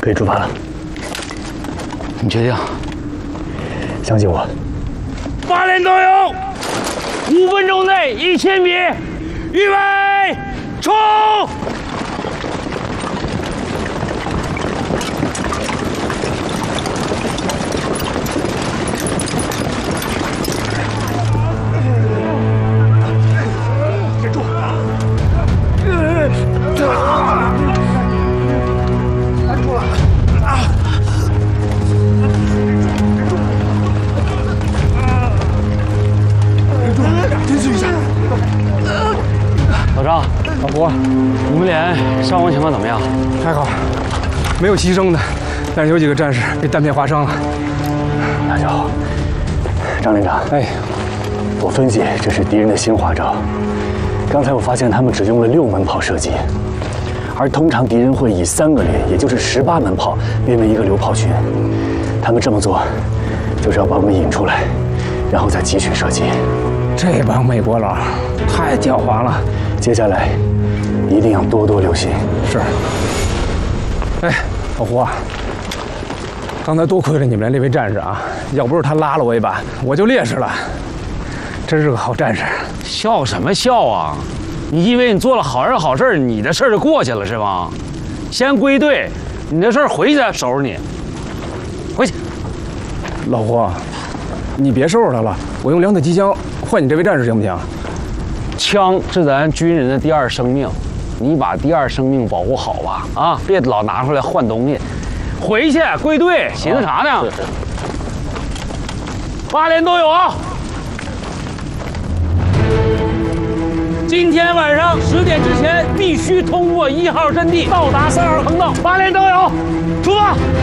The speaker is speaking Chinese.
可以出发了。 你确定？ 相信我。 8连都有，5分钟内1000米，预备，冲！ 老张，老胡，你们连伤亡情况怎么样？ 还好，没有牺牲的，但是有几个战士被弹片划伤了。 那就好。张连长， 哎， 我分析这是敌人的新花招。刚才我发现他们只用了6门炮射击，而通常敌人会以3个连，也就是18门炮编为一个流炮群。他们这么做，就是要把我们引出来，然后再集群射击。 这帮美国佬太狡猾了。 接下来一定要多多留心。 是。哎，老胡啊，刚才多亏了你们那位战士啊，要不是他拉了我一把，我就烈士了。真是个好战士。 笑什么笑啊？你以为你做了好人好事，你的事儿就过去了是吗？先归队，你的事儿回去再收拾你。回去。 老胡，你别收拾他了，我用2挺机枪换你这位战士行不行？ 枪是咱军人的第2生命，你把第2生命保护好吧，啊，别老拿出来换东西。回去归队，寻思啥呢？8连都有啊！今天晚上10点之前必须通过1号阵地到达3号坑道。8连都有，出发！